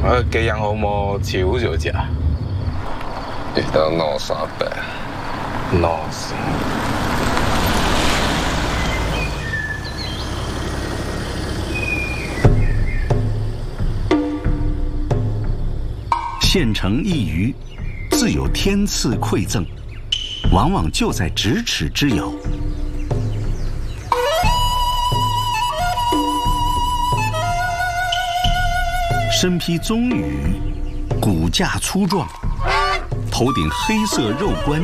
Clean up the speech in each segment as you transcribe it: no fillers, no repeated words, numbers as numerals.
鸡养好冇超少只， 一到300。 攞先。 县城一隅，自有天赐馈赠，往往就在咫尺之遥。身披棕羽，骨架粗壮，头顶黑色肉冠。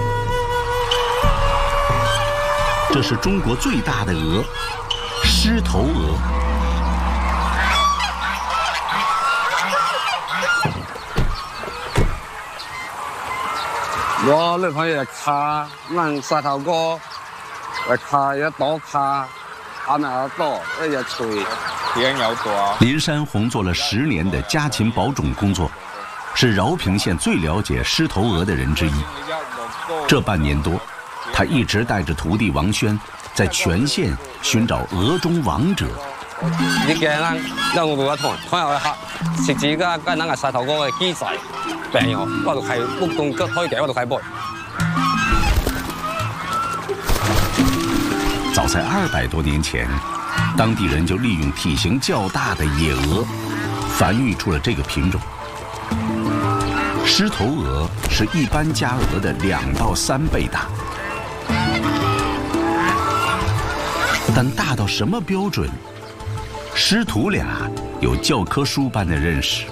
这是中国最大的鹅——狮头鹅。 我女朋友卡，咱沙头哥，卡一多卡，俺那多一日吹，天有大。 林山红做了10年的家禽保种工作，是饶平县最了解狮头鹅的人之一。这半年多，他一直带着徒弟王轩，在全县寻找鹅中王者。 你见咱有冇同有客食指甲跟咱个沙头哥嘅機仔病咗，我就係屋動腳推嘅，我就係背。 早在200多年前，当地人就利用体型较大的野鹅，繁育出了这个品种。狮头鹅是一般家鹅的2到3倍大，但大到什么标准？师徒俩有教科书般的认识。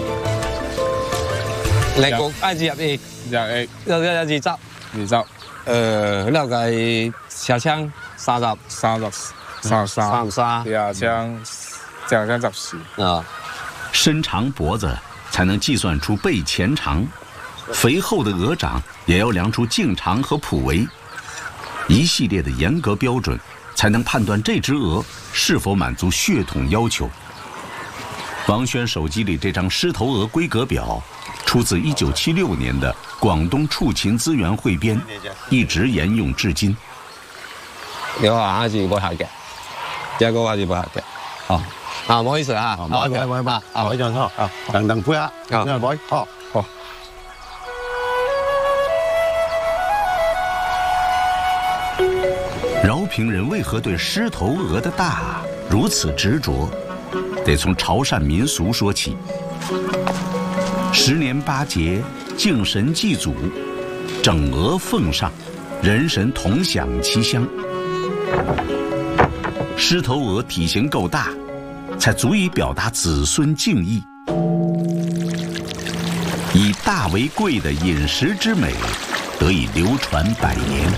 你個愛字入去，有二汁，了解小槍33， 牙槍10 啊， 伸长脖子才能计算出背前长，肥厚的鹅掌也要量出颈长和蹼围，一系列的严格标准，才能判断这只鹅是否满足血统要求。王轩手机里这张狮头鹅规格表，出自1976年的广东畜禽资源汇编，一直沿用至今。 你話還是冇客嘅，這個還是冇客嘅。哦，啊，唔好意思啊， 唔好意思啊，等杯啊，唔好，好。 饶平人为何对狮头鹅的大如此执着？得从潮汕民俗说起。10年8节，敬神祭祖，整鹅奉上，人神同享其香。狮头鹅体型够大，才足以表达子孙敬意。以大为贵的饮食之美，得以流传100年。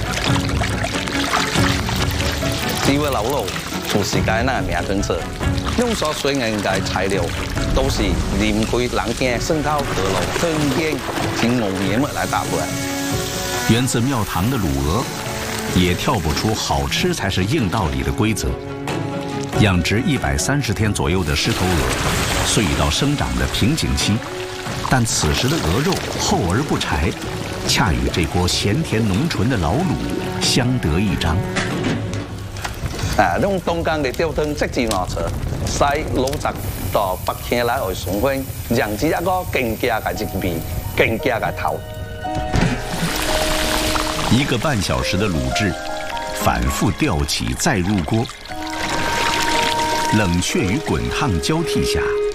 这位老路从世界那名根者，用所水银嘅材料都是连佢冷嘅深烤河路春天请农业物来打出来。 源自庙堂的卤鹅，也跳不出好吃才是硬道理的规则。养殖130天左右的狮头鹅，虽已到生长的瓶颈期，但此时的鹅肉厚而不柴，恰与这锅咸甜浓醇的老卤相得益彰。 用東江嘅吊燈即至拿出，使老雜到北京來去送婚，讓至一個更加嘅精味，更加嘅頭。 1個半小時的卤製，反覆吊起再入鍋，冷卻與滾燙交替下，